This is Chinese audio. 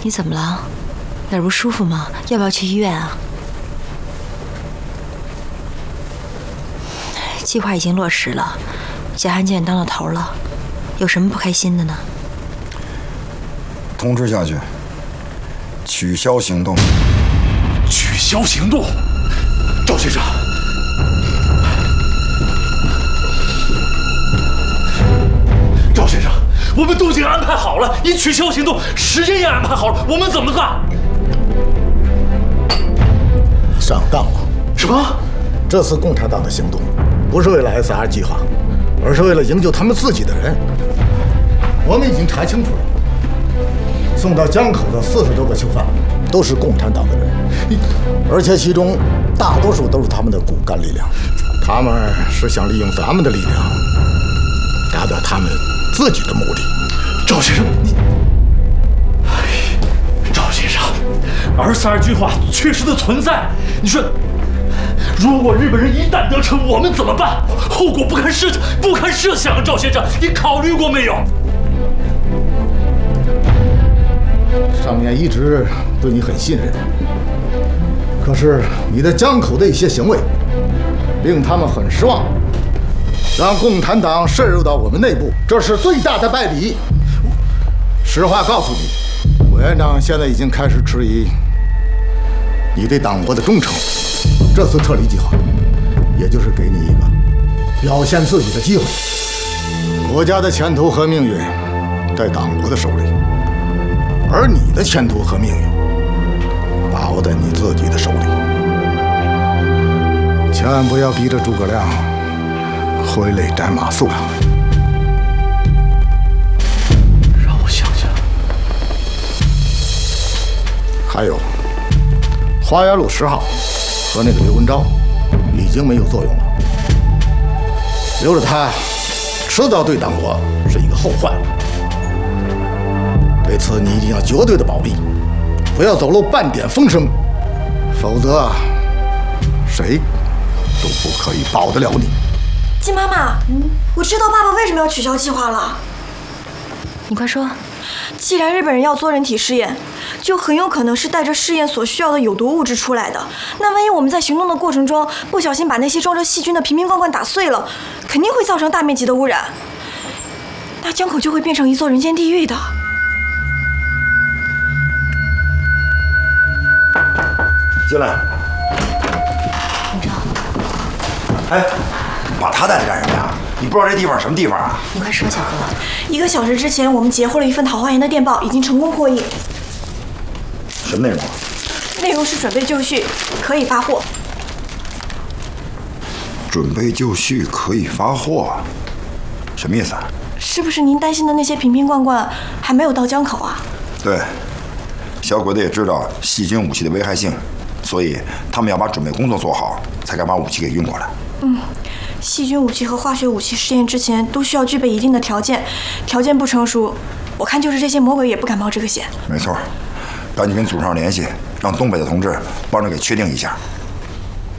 你怎么了？哪儿不舒服吗？要不要去医院啊？计划已经落实了，贾汉健当了头了，有什么不开心的呢？ 通知下去，取消行动。 取消行动，赵先生。赵先生，我们都已经安排好了，你取消行动，时间也安排好了，我们怎么办？ 上当了！ 什么？ 这次共产党的行动不是为了 SR 计划，而是为了营救他们自己的人。我们已经查清楚了，送到江口的40多个囚犯都是共产党的人，而且其中大多数都是他们的骨干力量。他们是想利用咱们的力量，达到他们自己的目的。 赵先生，你，赵先生，242计划确实的存在。你说，如果日本人一旦得逞，我们怎么办？后果不堪设想啊！赵先生，你考虑过没有？ 上面一直对你很信任，可是你在江口的一些行为令他们很失望，让共产党渗入到我们内部，这是最大的败笔。实话告诉你，委员长现在已经开始质疑你对党国的忠诚。这次撤离计划，也就是给你一个表现自己的机会。国家的前途和命运在党国的手里，而你的前途和命运把握在你自己的手里。千万不要逼着诸葛亮挥泪斩马谡啊！ 让我想想。 还有，花园路10号和那个刘文昭已经没有作用了，留着他，迟早对党国是一个后患。为此，你一定要绝对的保密，不要走漏半点风声，否则谁都不可以保得了你。 金妈妈，我知道爸爸为什么要取消计划了。 你快说。 既然日本人要做人体试验，就很有可能是带着试验所需要的有毒物质出来的。那万一我们在行动的过程中不小心把那些装着细菌的瓶瓶罐罐打碎了，肯定会造成大面积的污染。那江口就会变成一座人间地狱的。 进来。 文昭， 哎，把他带来干什么呀？你不知道这地方什么地方啊？ 你快说，小哥。 1个小时之前，我们截获了一份桃花源的电报，已经成功破译。 什么内容？ 内容是准备就绪，可以发货。 准备就绪，可以发货，什么意思啊？ 是不是您担心的那些瓶瓶罐罐还没有到江口啊？ 对，小鬼子也知道细菌武器的危害性，所以他们要把准备工作做好，才敢把武器给运过来。 细菌武器和化学武器试验之前都需要具备一定的条件，条件不成熟，我看就是这些魔鬼也不敢冒这个险。 没错，赶紧跟组上联系，让东北的同志帮着给确定一下。